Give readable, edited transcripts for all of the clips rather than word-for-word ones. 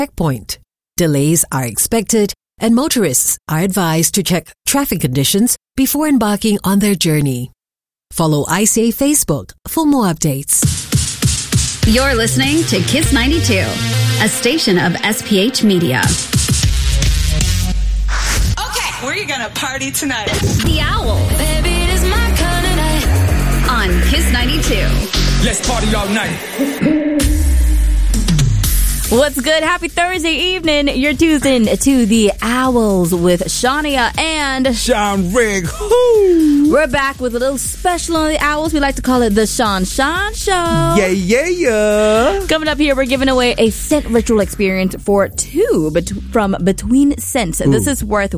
checkpoint. Delays are expected, and motorists are advised to check traffic conditions before embarking on their journey. Follow ICA Facebook for more updates. You're listening to Kiss 92, a station of SPH Media. Okay, where are you gonna party tonight? The Owl. Baby, it is my kind of night. On Kiss 92. Let's party all night. What's good? Happy Thursday evening. You're tuned in to The Owls with Shania and Sean Rigg. We're back with a little special on The Owls. We like to call it the Sean Show. Yeah. Coming up here, we're giving away a scent ritual experience for two from Between Scents. This is worth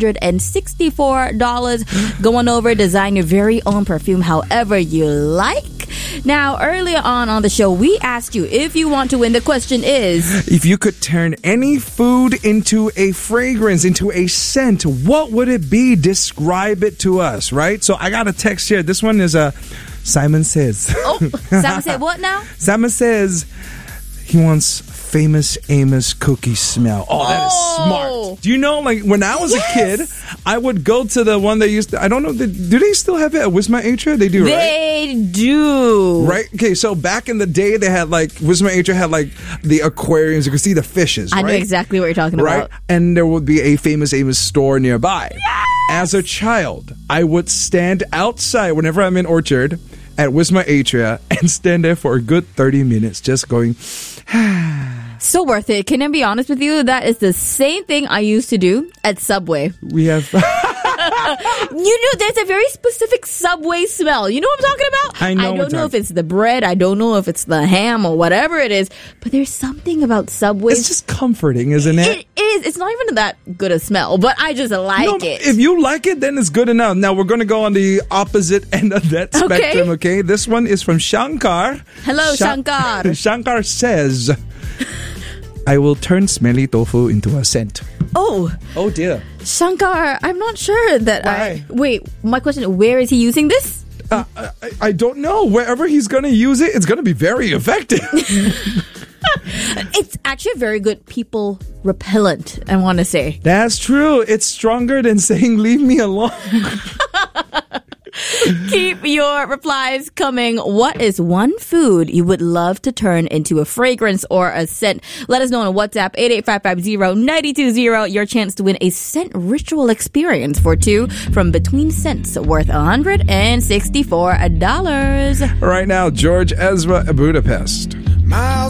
$164. Go on over, design your very own perfume however you like. Now, earlier on the show, we asked you if you want to win. The question is, if you could turn any food into a fragrance, into a scent, what would it be? Describe it to us, right? So I got a text here. This one is Simon says. Oh, Simon said what now? Simon says he wants Famous Amos cookie smell. Oh, that is smart. Do you know, like, when I was a kid, I would go to the one they used to, I don't know, do they still have it at Wisma Atria? They do, right? They do. Right? Okay, so back in the day, they had, like, Wisma Atria had, like, the aquariums. You could see the fishes, I right? know exactly what you're talking right? about. And there would be a Famous Amos store nearby. Yes! As a child, I would stand outside whenever I'm in Orchard at Wisma Atria and stand there for a good 30 minutes just going, so worth it. Can I be honest with you? That is the same thing I used to do at Subway. We have... You know, there's a very specific Subway smell. You know what I'm talking about? I know. I don't know if it's the bread. I don't know if it's the ham or whatever it is. But there's something about Subway. It's just comforting, isn't it? It is. It's not even that good a smell, but I just like it. If you like it, then it's good enough. Now, we're going to go on the opposite end of that spectrum, okay? This one is from Shankar. Hello, Shankar. Shankar says, I will turn smelly tofu into a scent. Oh dear. Shankar, I'm not sure that Why? Wait, my question is, where is he using this? I don't know. Wherever he's going to use it, it's going to be very effective. It's actually a very good people repellent, I want to say. That's true. It's stronger than saying, leave me alone. Keep your replies coming. What is one food you would love to turn into a fragrance or a scent? Let us know on WhatsApp 88550-920. Your chance to win a scent ritual experience for two from Between Scents worth $164. Right now, George Ezra, Budapest. Miles